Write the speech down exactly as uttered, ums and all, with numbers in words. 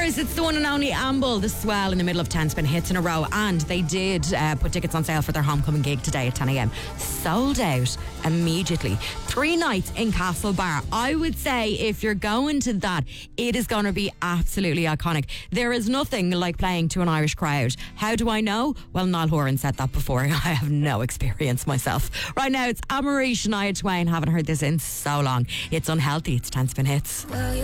Yes, it's the one and only Amble, the Swell, in the middle of ten spin hits in a row. And they did uh, put tickets on sale for their homecoming gig today at ten a.m. Sold out immediately. Three nights in Castlebar. I would say if you're going to that, it is going to be absolutely iconic. There is nothing like playing to an Irish crowd. How do I know? Well, Niall Horan said that before. I have no experience myself. Right now, it's Anne-Marie, Shania Twain. Haven't heard this in so long. It's Unhealthy. It's ten spin hits.